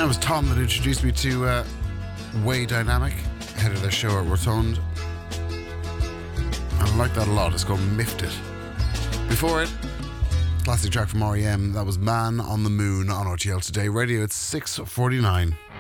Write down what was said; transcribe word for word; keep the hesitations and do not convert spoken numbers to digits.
That was Tom that introduced me to uh, Way Dynamic, head of their show at Rotund. I like that a lot. It's called Miffed It. Before it, classic track from R E M. That was Man on the Moon on R T L Today Radio. It's six forty-nine.